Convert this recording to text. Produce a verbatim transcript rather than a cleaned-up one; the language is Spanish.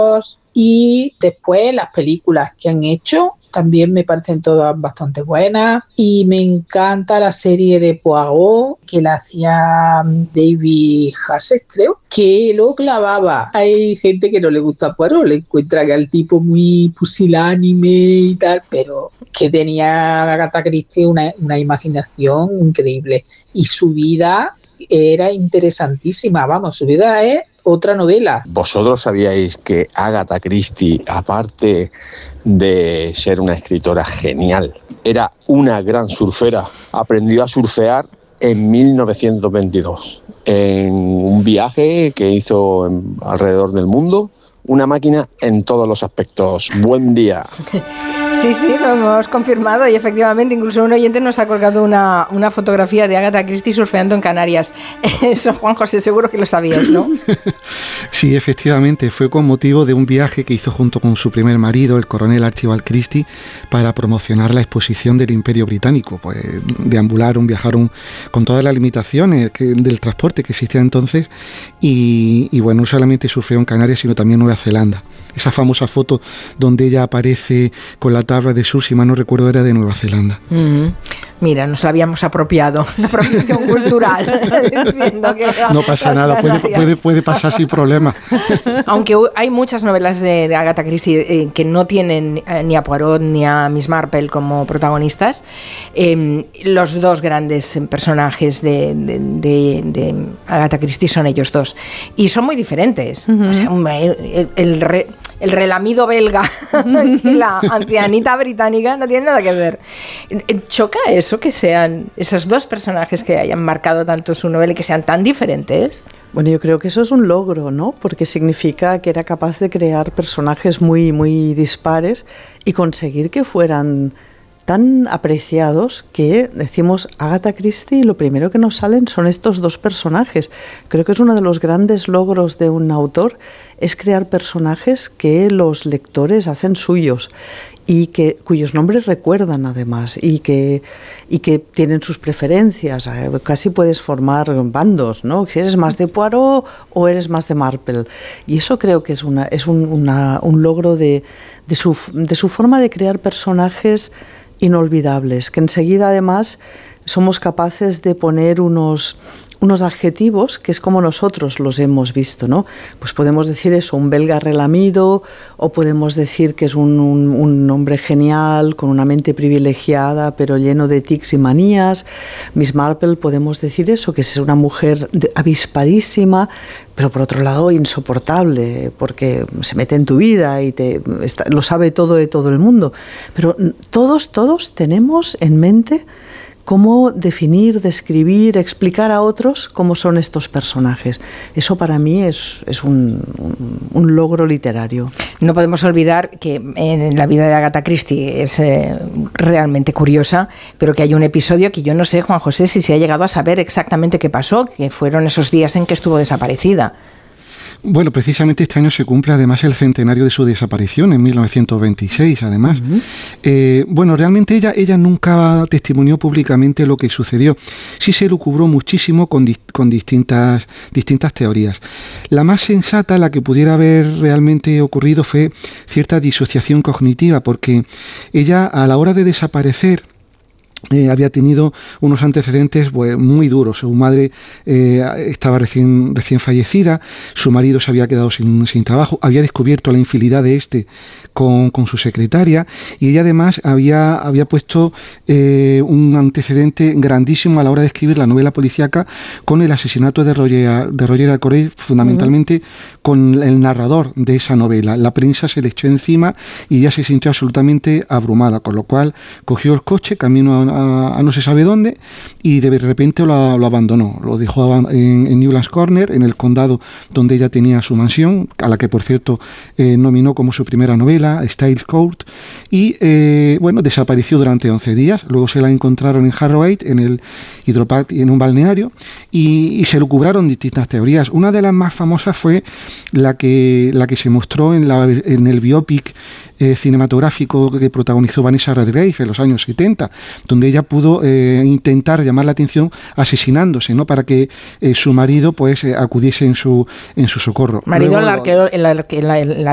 y después las películas que han hecho también me parecen todas bastante buenas, y me encanta la serie de Poirot que la hacía David Hase, creo, que lo clavaba. Hay gente que no le gusta Poirot, le encuentra que al tipo muy pusilánime y tal, pero que tenía Agatha Christie una, una imaginación increíble, y su vida era interesantísima, vamos, su vida es otra novela. ¿Vosotros sabíais que Agatha Christie, aparte de ser una escritora genial, era una gran surfera? Aprendió a surfear en mil novecientos veintidós, en un viaje que hizo en, alrededor del mundo. Una máquina en todos los aspectos. Buen día. Sí, sí, lo hemos confirmado, y efectivamente incluso un oyente nos ha colgado una, una fotografía de Agatha Christie surfeando en Canarias. Eso, Juan José, seguro que lo sabías, ¿no? Sí, efectivamente, fue con motivo de un viaje que hizo junto con su primer marido, el coronel Archibald Christie, para promocionar la exposición del Imperio Británico. Pues deambularon, viajaron con todas las limitaciones que, del transporte que existía entonces, y, y bueno, no solamente surfeó en Canarias, sino también en Nueva Zelanda. Esa famosa foto donde ella aparece con la tabla de surf, si mal no recuerdo, era de Nueva Zelanda. Mm-hmm. Mira, nos la habíamos apropiado, una apropiación cultural. Que no pasa nada, puede, puede, puede pasar sin problema. Aunque hay muchas novelas de, de Agatha Christie eh, que no tienen eh, ni a Poirot ni a Miss Marple como protagonistas, eh, los dos grandes personajes de, de, de, de Agatha Christie son ellos dos. Y son muy diferentes. Uh-huh. O sea, el, el, re, el relamido belga y la ancianita británica no tienen nada que ver. ¿Choca eso, que sean esos dos personajes que hayan marcado tanto su novela y que sean tan diferentes? Bueno, yo creo que eso es un logro, ¿no? Porque significa que era capaz de crear personajes muy, muy dispares y conseguir que fueran tan apreciados que decimos Agatha Christie y lo primero que nos salen son estos dos personajes. Creo que es uno de los grandes logros de un autor, es crear personajes que los lectores hacen suyos y que cuyos nombres recuerdan además, y que y que tienen sus preferencias. Casi puedes formar bandos, ¿no? Si eres más de Poirot o eres más de Marple. Y eso creo que es una es un, una, un logro de, de su de su forma de crear personajes inolvidables, que enseguida además somos capaces de poner unos unos adjetivos que es como nosotros los hemos visto, ¿no? Pues podemos decir eso, un belga relamido, o podemos decir que es un, un, un hombre genial, con una mente privilegiada, pero lleno de tics y manías. Miss Marple, podemos decir eso, que es una mujer avispadísima, pero por otro lado insoportable, porque se mete en tu vida y te está, lo sabe todo de todo el mundo. Pero todos, todos tenemos en mente cómo definir, describir, explicar a otros cómo son estos personajes. Eso para mí es, es un, un, un logro literario. No podemos olvidar que en la vida de Agatha Christie es eh, realmente curiosa, pero que hay un episodio que yo no sé, Juan José, si se ha llegado a saber exactamente qué pasó, que fueron esos días en que estuvo desaparecida. Bueno, precisamente este año se cumple además el centenario de su desaparición, en mil novecientos veintiséis, además. Uh-huh. Eh, bueno, realmente ella, ella nunca testimonió públicamente lo que sucedió. Sí se lucubró muchísimo con, di- con distintas, distintas teorías. La más sensata, la que pudiera haber realmente ocurrido, fue cierta disociación cognitiva, porque ella, a la hora de desaparecer, Eh, había tenido unos antecedentes pues, muy duros. Su madre eh, estaba recién, recién fallecida, su marido se había quedado sin, sin trabajo, había descubierto la infidelidad de este con, con su secretaria, y ella además había, había puesto eh, un antecedente grandísimo a la hora de escribir la novela policíaca con el asesinato de Roger, de Roger Acoré, fundamentalmente uh-huh. con el narrador de esa novela. La prensa se le echó encima y ella se sintió absolutamente abrumada, con lo cual cogió el coche, camino a A, a no se sabe dónde, y de repente lo, lo abandonó, lo dejó en, en Newlands Corner, en el condado donde ella tenía su mansión, a la que por cierto eh, nominó como su primera novela, Styles Court, y eh, bueno, desapareció durante once días. Luego se la encontraron en Harrogate, en el hidropat, en un balneario, y, y se lucubraron distintas teorías. Una de las más famosas fue la que, la que se mostró en, la, en el biopic eh, cinematográfico que protagonizó Vanessa Redgrave en los años setenta, donde ella pudo eh, intentar llamar la atención asesinándose, ¿no? Para que eh, su marido pues eh, acudiese en su en su socorro. Marido, el arquero, el, el, el, el